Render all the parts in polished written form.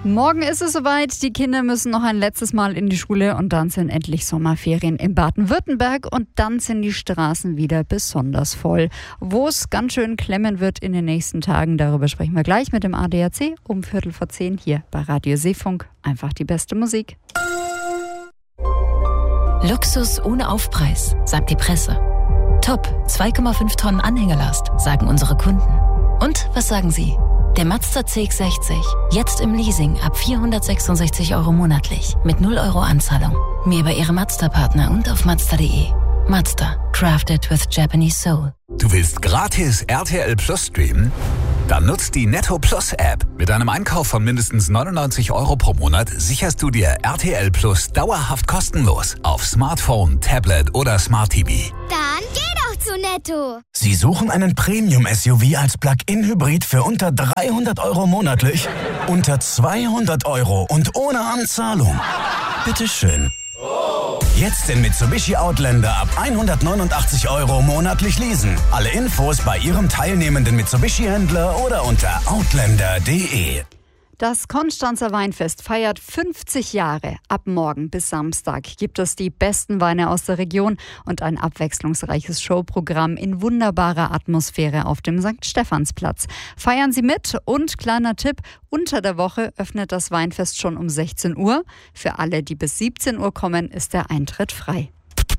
Morgen ist es soweit, die Kinder müssen noch ein letztes Mal in die Schule und dann sind endlich Sommerferien in Baden-Württemberg und dann sind die Straßen wieder besonders voll. Wo es ganz schön klemmen wird in den nächsten Tagen, darüber sprechen wir gleich mit dem ADAC um 9:15 hier bei Radio Seefunk. Einfach die beste Musik. Luxus ohne Aufpreis, sagt die Presse. Top, 2,5 Tonnen Anhängerlast, sagen unsere Kunden. Und was sagen Sie? Der Mazda CX-60, jetzt im Leasing ab 466 € monatlich, mit 0 € Anzahlung. Mehr bei Ihrem Mazda-Partner und auf Mazda.de. Mazda, crafted with Japanese soul. Du willst gratis RTL Plus streamen? Dann nutzt die Netto Plus App. Mit einem Einkauf von mindestens 99 € pro Monat sicherst du dir RTL Plus dauerhaft kostenlos auf Smartphone, Tablet oder Smart TV. Dann geh doch zu Netto. Sie suchen einen Premium-SUV als Plug-in-Hybrid für unter 300 € monatlich? Unter 200 € und ohne Anzahlung? Bitteschön. Jetzt den Mitsubishi Outlander ab 189 € monatlich leasen. Alle Infos bei Ihrem teilnehmenden Mitsubishi-Händler oder unter outlander.de. Das Konstanzer Weinfest feiert 50 Jahre. Ab morgen bis Samstag gibt es die besten Weine aus der Region und ein abwechslungsreiches Showprogramm in wunderbarer Atmosphäre auf dem St. Stephansplatz. Feiern Sie mit und kleiner Tipp, unter der Woche öffnet das Weinfest schon um 16 Uhr. Für alle, die bis 17 Uhr kommen, ist der Eintritt frei.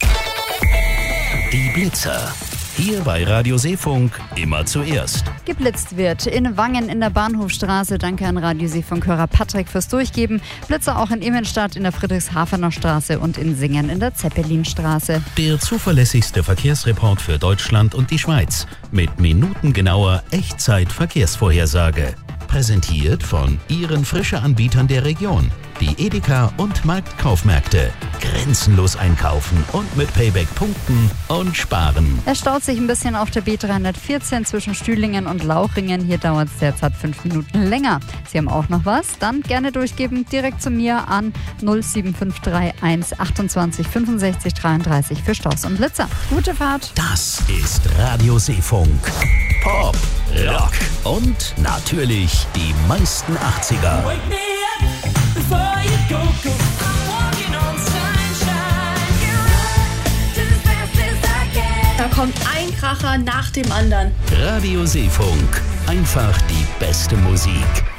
Die Blitzer. Hier bei Radio Seefunk immer zuerst. Geblitzt wird in Wangen in der Bahnhofstraße. Danke an Radio Seefunk-Hörer Patrick fürs Durchgeben. Blitzer auch in Immenstadt in der Friedrichshafener Straße und in Singen in der Zeppelinstraße. Der zuverlässigste Verkehrsreport für Deutschland und die Schweiz. Mit minutengenauer Echtzeit-Verkehrsvorhersage. Präsentiert von Ihren Frische-Anbietern der Region. Die Edeka und Marktkaufmärkte. Grenzenlos einkaufen und mit Payback punkten und sparen. Es staut sich ein bisschen auf der B314 zwischen Stühlingen und Lauchringen. Hier dauert es derzeit 5 Minuten länger. Sie haben auch noch was? Dann gerne durchgeben, direkt zu mir an 07531 28 65 33 für Staus und Blitzer. Gute Fahrt. Das ist Radio Seefunk. Pop, Rock und natürlich die meisten 80er. Da kommt ein Kracher nach dem anderen. Radio Seefunk. Einfach die beste Musik.